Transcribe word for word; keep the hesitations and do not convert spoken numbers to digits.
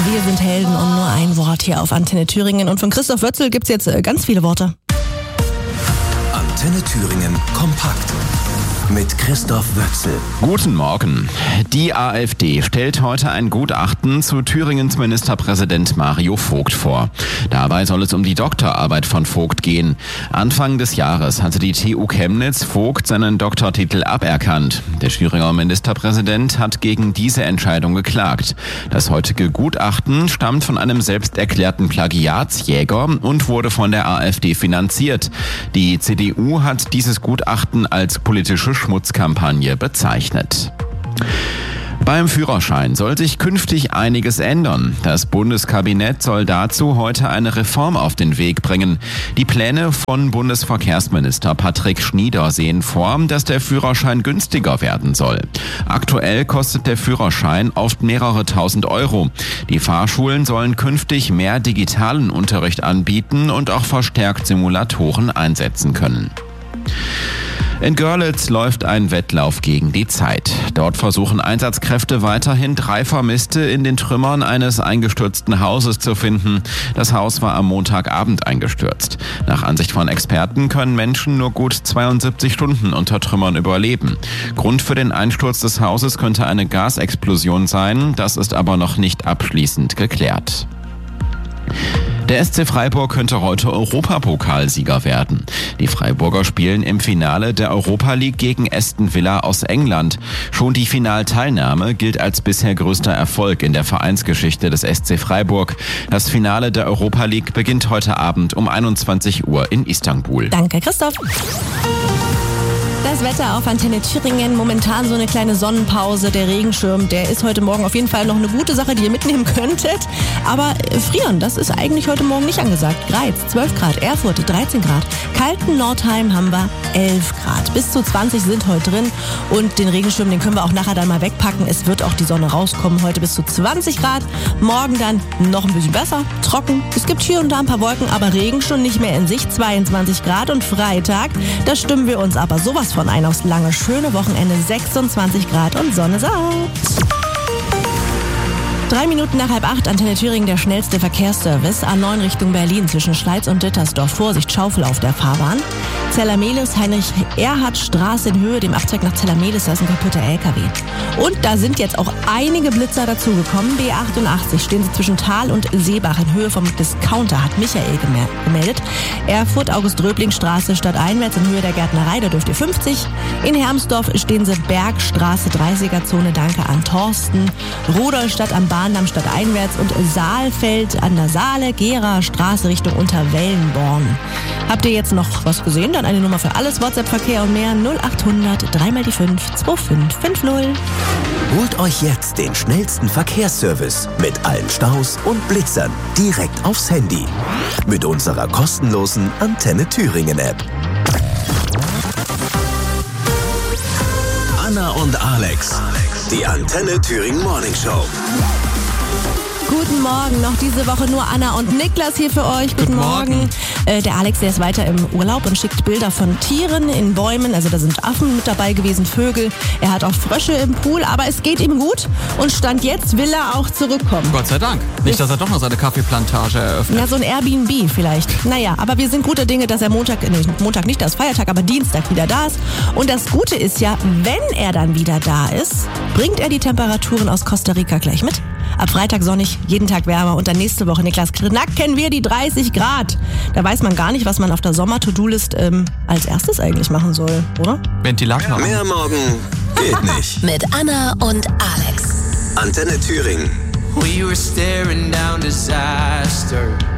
Wir sind Helden und nur ein Wort hier auf Antenne Thüringen. Und von Christoph Wötzel gibt's jetzt ganz viele Worte. Antenne Thüringen kompakt mit Christoph Wötzel. Guten Morgen. Die AfD stellt heute ein Gutachten zu Thüringens Ministerpräsident Mario Vogt vor. Dabei soll es um die Doktorarbeit von Vogt gehen. Anfang des Jahres hatte die T U Chemnitz Vogt seinen Doktortitel aberkannt. Der Thüringer Ministerpräsident hat gegen diese Entscheidung geklagt. Das heutige Gutachten stammt von einem selbsterklärten Plagiatsjäger und wurde von der AfD finanziert. Die C D U hat dieses Gutachten als politische Schmutzkampagne bezeichnet. Beim Führerschein soll sich künftig einiges ändern. Das Bundeskabinett soll dazu heute eine Reform auf den Weg bringen. Die Pläne von Bundesverkehrsminister Patrick Schnieder sehen vor, dass der Führerschein günstiger werden soll. Aktuell kostet der Führerschein oft mehrere tausend Euro. Die Fahrschulen sollen künftig mehr digitalen Unterricht anbieten und auch verstärkt Simulatoren einsetzen können. In Görlitz läuft ein Wettlauf gegen die Zeit. Dort versuchen Einsatzkräfte weiterhin drei Vermisste in den Trümmern eines eingestürzten Hauses zu finden. Das Haus war am Montagabend eingestürzt. Nach Ansicht von Experten können Menschen nur gut zweiundsiebzig Stunden unter Trümmern überleben. Grund für den Einsturz des Hauses könnte eine Gasexplosion sein. Das ist aber noch nicht abschließend geklärt. Der S C Freiburg könnte heute Europapokalsieger werden. Die Freiburger spielen im Finale der Europa League gegen Aston Villa aus England. Schon die Finalteilnahme gilt als bisher größter Erfolg in der Vereinsgeschichte des S C Freiburg. Das Finale der Europa League beginnt heute Abend um einundzwanzig Uhr in Istanbul. Danke, Christoph. Das Wetter auf Antenne Thüringen, momentan so eine kleine Sonnenpause. Der Regenschirm, der ist heute Morgen auf jeden Fall noch eine gute Sache, die ihr mitnehmen könntet. Aber frieren, das ist eigentlich heute Morgen nicht angesagt. Greiz, zwölf Grad, Erfurt, dreizehn Grad. Kalten Nordheim haben wir elf Grad. Bis zu zwanzig sind heute drin. Und den Regenschirm, den können wir auch nachher dann mal wegpacken. Es wird auch die Sonne rauskommen. Heute bis zu zwanzig Grad. Morgen dann noch ein bisschen besser, trocken. Es gibt hier und da ein paar Wolken, aber Regen schon nicht mehr in Sicht. zweiundzwanzig Grad und Freitag, da stimmen wir uns aber sowas von ein aufs lange, schöne Wochenende. sechsundzwanzig Grad und Sonne saut. Drei Minuten nach halb acht, Antenne Thüringen, der schnellste Verkehrsservice. A neun Richtung Berlin zwischen Schleiz und Dittersdorf. Vorsicht, Schaufel auf der Fahrbahn. Zellermelis, Heinrich-Erhard-Straße in Höhe, dem Abzweig nach Zellermelis, da ist ein kaputter L K W. Und da sind jetzt auch einige Blitzer dazugekommen. B achtundachtzig stehen sie zwischen Thal und Seebach in Höhe vom Discounter, hat Michael gemeldet. Erfurt, August-Röbling-Straße stadteinwärts in Höhe der Gärtnerei, da dürft ihr fünfzig. In Hermsdorf stehen sie Bergstraße, dreißiger-Zone, danke an Thorsten. Rudolstadt am Bahndamm stadteinwärts und Saalfeld an der Saale, Gera Straße Richtung Unterwellenborn. Habt ihr jetzt noch was gesehen? Dann eine Nummer für alles, WhatsApp-Verkehr und mehr null achthundert, drei mal die fünf, zwei fünf fünf null. Holt euch jetzt den schnellsten Verkehrsservice mit allen Staus und Blitzern direkt aufs Handy. Mit unserer kostenlosen Antenne Thüringen App. Anna und Alex, die Antenne Thüringen Morning Show. Guten Morgen, noch diese Woche nur Anna und Niklas hier für euch. Guten, Guten Morgen. Morgen. Äh, der Alex, der ist weiter im Urlaub und schickt Bilder von Tieren in Bäumen. Also da sind Affen mit dabei gewesen, Vögel. Er hat auch Frösche im Pool, aber es geht ihm gut. Und Stand jetzt will er auch zurückkommen. Gott sei Dank. Nicht, dass er doch noch seine Kaffeeplantage eröffnet. Ja, so ein Airbnb vielleicht. Naja, aber wir sind guter Dinge, dass er Montag, nee, Montag nicht, das ist Feiertag, aber Dienstag wieder da ist. Und das Gute ist ja, wenn er dann wieder da ist, bringt er die Temperaturen aus Costa Rica gleich mit. Ab Freitag sonnig, jeden Tag wärmer und dann nächste Woche, Niklas, knacken wir die dreißig Grad. Da weiß man gar nicht, was man auf der Sommer-To-Do-List ähm, als erstes eigentlich machen soll, oder? Ventilator. Mehr morgen geht nicht. Mit Anna und Alex. Antenne Thüringen. We were staring down disaster.